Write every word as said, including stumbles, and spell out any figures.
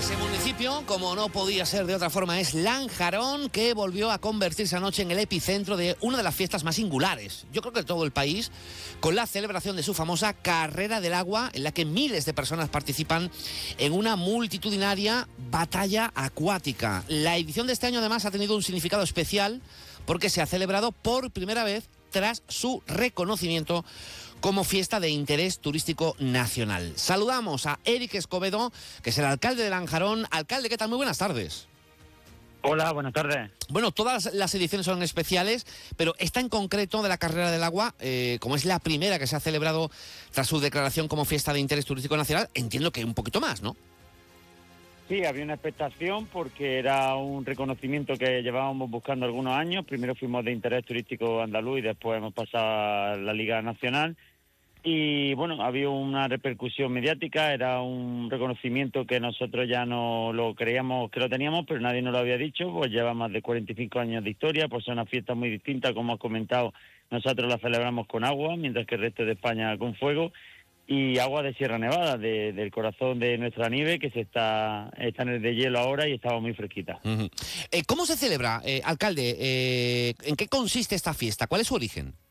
Ese municipio, como no podía ser de otra forma, es Lanjarón, que volvió a convertirse anoche en el epicentro de una de las fiestas más singulares, yo creo que de todo el país, con la celebración de su famosa Carrera del Agua, en la que miles de personas participan en una multitudinaria batalla acuática. La edición de este año, además, ha tenido un significado especial porque se ha celebrado por primera vez tras su reconocimiento como fiesta de interés turístico nacional. Saludamos a Eric Escobedo, que es el alcalde de Lanjarón. Alcalde, ¿qué tal? Muy buenas tardes. Hola, buenas tardes. Bueno, todas las ediciones son especiales, pero esta en concreto de la Carrera del Agua, eh, como es la primera que se ha celebrado tras su declaración como fiesta de interés turístico nacional, entiendo que un poquito más, ¿no? Sí, había una expectación porque era un reconocimiento que llevábamos buscando algunos años. Primero fuimos de interés turístico andaluz y después hemos pasado a la Liga Nacional. Y bueno, había una repercusión mediática, era un reconocimiento que nosotros ya no lo creíamos que lo teníamos, pero nadie nos lo había dicho. Pues lleva más de cuarenta y cinco años de historia, pues es una fiesta muy distinta, como has comentado. Nosotros la celebramos con agua, mientras que el resto de España con fuego. Y agua de Sierra Nevada, de, del corazón de nuestra nieve, que se está, está en el de hielo ahora y estaba muy fresquita. Uh-huh. eh, ¿Cómo se celebra, eh, alcalde? Eh, ¿En qué consiste esta fiesta? ¿Cuál es su origen?